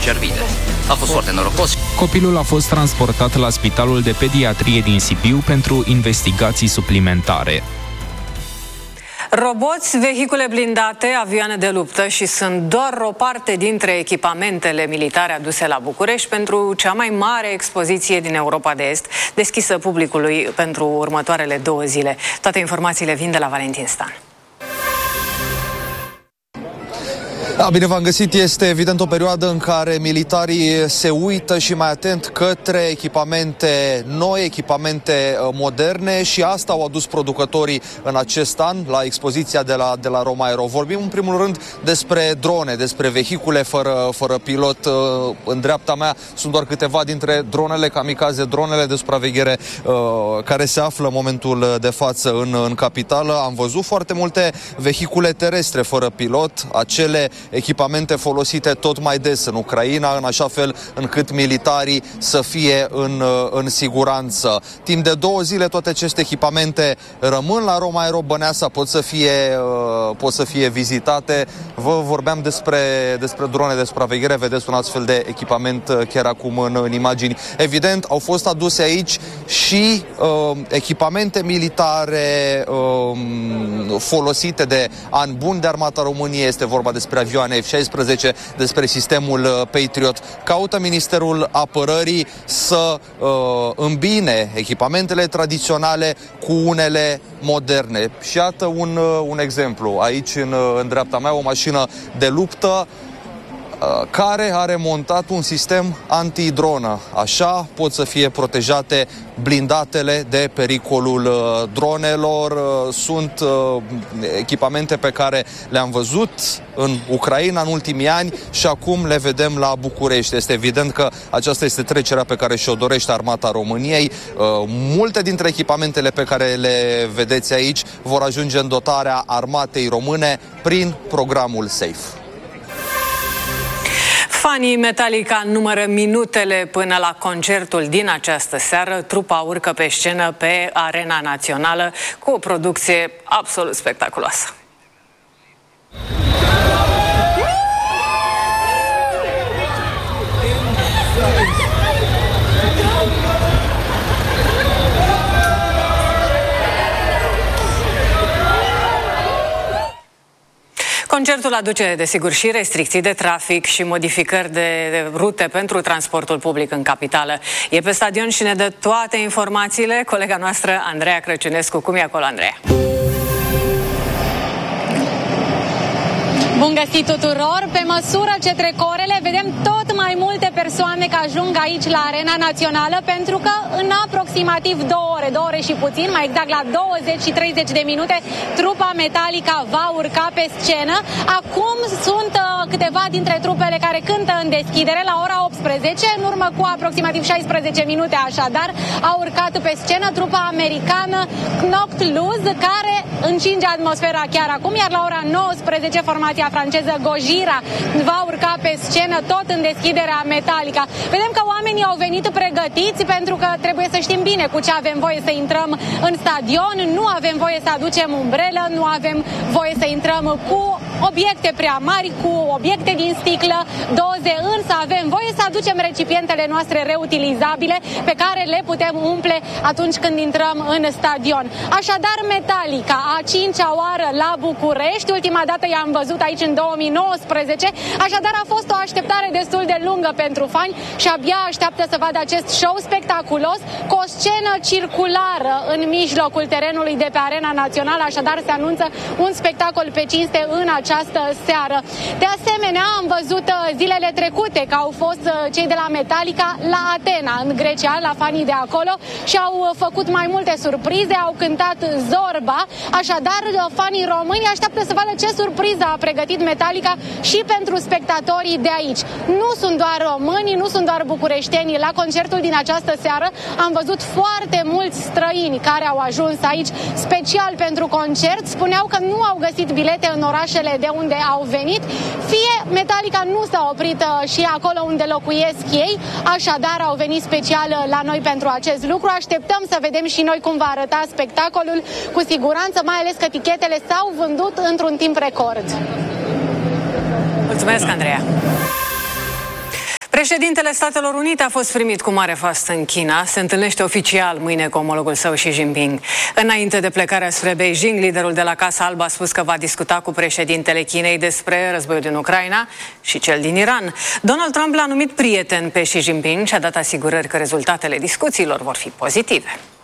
cervide. A fost foarte norocos. Copilul a fost transportat la Spitalul de Pediatrie din Sibiu pentru investigații suplimentare. Roboți, vehicule blindate, avioane de luptă și sunt doar o parte dintre echipamentele militare aduse la București pentru cea mai mare expoziție din Europa de Est, deschisă publicului pentru următoarele 2 zile. Toate informațiile vin de la Valentin Stan. Bine v-am găsit, este evident o perioadă în care militarii se uită și mai atent către echipamente noi, echipamente moderne și asta au adus producătorii în acest an la expoziția de la Romaero. Vorbim în primul rând despre drone, despre vehicule fără pilot. În dreapta mea sunt doar câteva dintre dronele kamikaze, dronele de supraveghere care se află în momentul de față în capitală. Am văzut foarte multe vehicule terestre fără pilot, acele echipamente folosite tot mai des în Ucraina, în așa fel încât militarii să fie în siguranță. Timp de 2 zile toate aceste echipamente rămân la Romaero Băneasa, pot să fie vizitate. Vă vorbeam despre drone de supraveghere, vedeți un astfel de echipament chiar acum în imagini. Evident, au fost aduse aici și echipamente militare folosite de ani buni de Armata României. Este vorba despre avioane F-16, despre sistemul Patriot. Caută Ministerul Apărării să îmbine echipamentele tradiționale cu unele moderne. Și iată un exemplu. Aici, în dreapta mea, o mașină de luptă care are montat un sistem antidronă. Așa pot să fie protejate blindatele de pericolul dronelor. Sunt echipamente pe care le-am văzut în Ucraina în ultimii ani și acum le vedem la București. Este evident că aceasta este trecerea pe care și-o dorește Armata României. Multe dintre echipamentele pe care le vedeți aici vor ajunge în dotarea armatei române prin programul SAFE. Fanii Metallica numără minutele până la concertul din această seară. Trupa urcă pe scenă pe Arena Națională cu o producție absolut spectaculoasă. Concertul aduce, desigur, și restricții de trafic și modificări de rute pentru transportul public în capitală. E pe stadion și ne dă toate informațiile colega noastră, Andreea Crăciunescu. Cum e acolo, Andreea? Bun găsit tuturor! Pe măsură ce trec orele, vedem tot mai multe persoane care ajung aici la Arena Națională, pentru că în aproximativ 2 ore și puțin, mai exact la 20 și 30 de minute, trupa Metallica va urca pe scenă. Acum sunt câteva dintre trupele care cântă în deschidere la ora 18, în urmă cu aproximativ 16 minute așadar, a urcat pe scenă trupa americană Knocked Loose, care încinge atmosfera chiar acum, iar la ora 19 formația franceză Gojira va urca pe scenă tot în deschiderea Metallica. Vedem că oamenii au venit pregătiți, pentru că trebuie să știm bine cu ce avem voie să intrăm în stadion. Nu avem voie să aducem umbrelă, nu avem voie să intrăm cu obiecte prea mari, cu obiecte din sticlă, doze, însă avem voie să aducem recipientele noastre reutilizabile pe care le putem umple atunci când intrăm în stadion. Așadar, Metallica, a 5-a oară la București, ultima dată i-am văzut aici în 2019, așadar a fost o așteptare destul de lungă pentru fani și abia așteaptă să vadă acest show spectaculos cu o scenă circulară în mijlocul terenului de pe Arena Națională, așadar se anunță un spectacol pe cinste în această seară. De asemenea, am văzut zilele trecute că au fost cei de la Metallica la Atena, în Grecia, la fanii de acolo și au făcut mai multe surprize, au cântat Zorba, așadar fanii români așteaptă să vadă ce surpriză a pregătit Metallica și pentru spectatorii de aici. Nu sunt doar români, nu sunt doar bucureșteni. La concertul din această seară am văzut foarte mulți străini care au ajuns aici special pentru concert. Spuneau că nu au găsit bilete în orașele de unde au venit, fie Metallica nu s-a oprit și acolo unde locuiesc ei, așadar au venit special la noi pentru acest lucru. Așteptăm să vedem și noi cum va arăta spectacolul, cu siguranță, mai ales că tichetele s-au vândut într-un timp record. Mulțumesc, Andreea! Președintele Statelor Unite a fost primit cu mare față în China. Se întâlnește oficial mâine cu omologul său Xi Jinping. Înainte de plecarea spre Beijing, liderul de la Casa Albă a spus că va discuta cu președintele Chinei despre războiul din Ucraina și cel din Iran. Donald Trump l-a numit prieten pe Xi Jinping și a dat asigurări că rezultatele discuțiilor vor fi pozitive.